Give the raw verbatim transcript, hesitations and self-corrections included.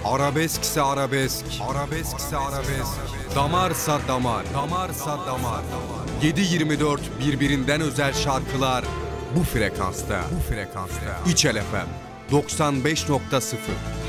Arabeskse arabesk, arabeskse arabesk. Damarsa damar, damarsa damar. yedi yirmi dört birbirinden özel şarkılar bu frekansta. Bu frekansta. İçel F M doksan beş nokta sıfır.